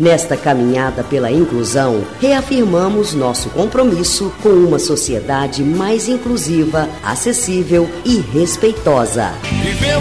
Nesta caminhada pela inclusão, reafirmamos nosso compromisso com uma sociedade mais inclusiva, acessível e respeitosa.